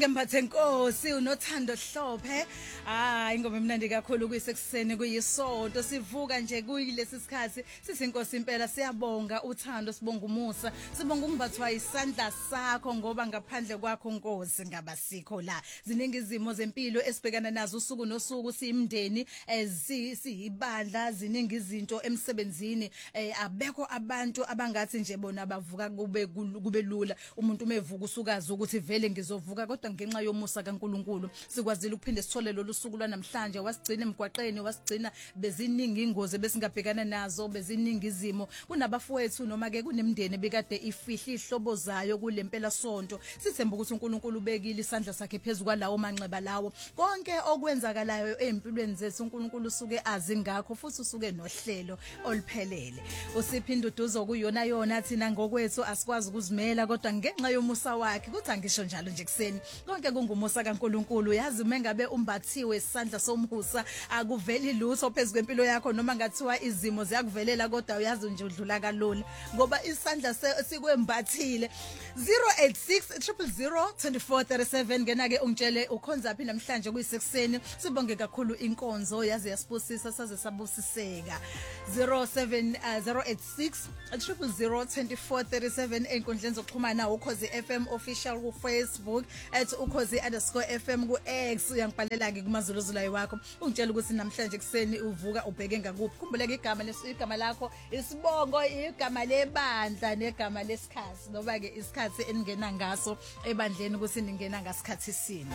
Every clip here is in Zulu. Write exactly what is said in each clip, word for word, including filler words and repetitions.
Ake mphathe Nkosi unothando Hlophe. Ah ingoma emnandi kakhulu kuyisekuseni kuyisonto sivuka nje kuyilesi sikhathi sisinkosi impela siyabonga uthando sibonga umusa sibonga ukumbathwa isandla sakho ngoba ngaphandle kwakho Nkosi ngabasikho la ziningi izimo zempilo esibhekana nazo usuku nosuku siyimndeni siyibandla ziningi izinto emsebenzini abekho abantu abangathi nje bona bavuka kube kube lula umuntu umevuka usukazi ukuthi vele ngizovuka kodwa ngenxa yomusa kaNkuluNkulu sikwazile ukuphinde sithole lolu suku lwanamhlanje wasigcina emgwaqeni wasigcina beziningi ingozi besingabhekana nazo beziningi izimo kunabafowethu noma ke kunemndeni bekade ifihla ihlobo zayo kulempela sonto sithemba ukuthi uNkulunkulu ubekile isandla sakhe phezulu kwalawo manxeba lawo konke okwenzakalayo empilweni zethu uNkulunkulu usuke azi ngakho futhi usuke nohlelo oluphelele usiphinda uduzo kuyona yona thina ngokwethu asikwazi ukuzimela kodwa ngenxa yomusa wakhe kuthi angisho njalo nje kuseni konke kungumusa kaNkuluNkulu yazi mengabe umbathiwe isandla somhusa akuveli lutho phezulu kwempilo yakho noma ngathiwa izimo ziyakuvelela kodwa uyazi nje udlula kalula ngoba isandla sikwembathile zero eight six zero zero zero two four three seven ngena ke ungitshele ukhonza phi namhlanje kuyisekuseni sibonge kakhulu inkonzo yazi yasibusisa saze sabusiseka zero seven zero eight six zero zero zero two four three seven enkundleni zokuxhumana ukhozi F M official ku Facebook at ukhozi underscore F M ku X uyangibhalela ke kumazuluzulayo wakho ungitshela ukuthi namhlanje kuseni uvuka ubheke ngakuphi khumbuleke igama lesigama lakho isibongo igama lebandla negama lesikhathi ngoba ke isikhathi eningena ngaso ebandleni ukuthi ningena ngasikhathi sini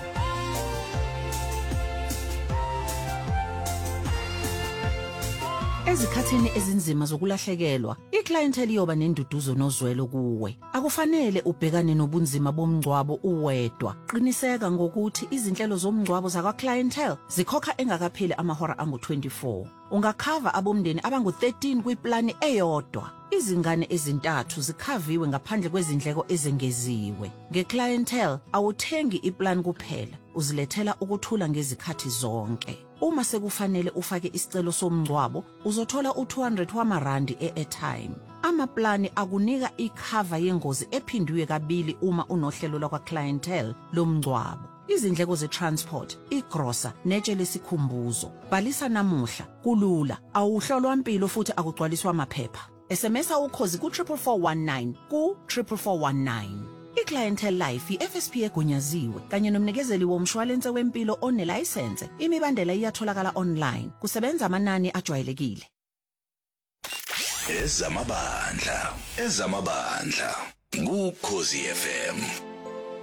Ezikhathini ezinzima zokulahlekelwa, iclientele iyoba nenduduzo nozwelo kuwe. Akufanele ubhekane nobunzima bomngcwabo uwedwa. Qiniseka ngokuthi izinhlelo zomngcwabo zakwa clientele zikhokha engakapheli amahora angu twenty-four. Ungakhava abomndeni abangu thirteen kwiplani eyodwa. Izingane ezintathu zikhaviwe ngaphandle kwezindleko ezengeziwe. Ngeclientele awuthengi iplan kuphela, uzilethela ukuthula ngezikhathi zonke. Uma sekufanele ufake isicelo somngcwabo, uzothola u two hundred wamarandi e-airtime. Amaplani akunika ikhava yengozi ephindiwe kabili uma unohlelo lwakwa clientele lomngcwabo. Izindleko ze-transport, igrosa, netshe lesikhumbuzo. Bhalisa namuhla, kulula, awuhlolwa impilo futhi akugcwaliswa amaphepha. S M S ukhozi ku four four one nine ku four four one nine. iClientele Life i-F S P egunyaziwe kanye nomnikezeli womshwalense wempilo onelicense. Imibandela iyatholakala online. Kusebenza amanani ajwayelekile. Ezamabandla, ezamabandla. Ukhozi F M.